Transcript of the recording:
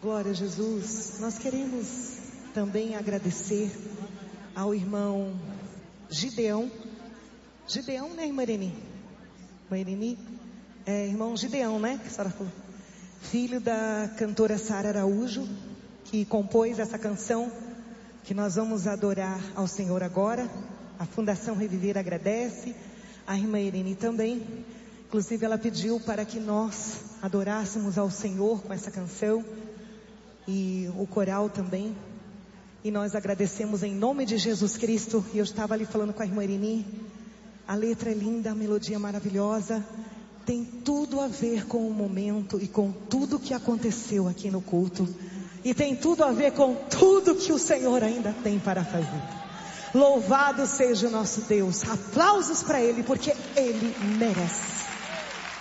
Glória a Jesus. Nós queremos também agradecer ao irmão Gideão. Gideão, né, irmã Irene? Irmã Irene? Irmão Gideão, né? Que a senhora falou. Filho da cantora Sara Araújo, que compôs essa canção que nós vamos adorar ao Senhor agora. A Fundação Reviver agradece. A irmã Irene também. Inclusive ela pediu para que nós adorássemos ao Senhor com essa canção. E o coral também. E nós agradecemos em nome de Jesus Cristo. E eu estava ali falando com a irmã Irene. A letra é linda, a melodia é maravilhosa. Tem tudo a ver com o momento e com tudo que aconteceu aqui no culto. E tem tudo a ver com tudo que o Senhor ainda tem para fazer. Louvado seja o nosso Deus. Aplausos para Ele, porque Ele merece.